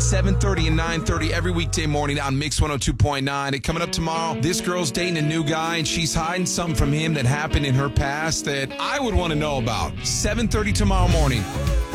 7:30 and 9:30 every weekday morning on Mix 102.9. And coming up tomorrow, this girl's dating a new guy, and she's hiding something from him that happened in her past that I would want to know about. 7:30 tomorrow morning.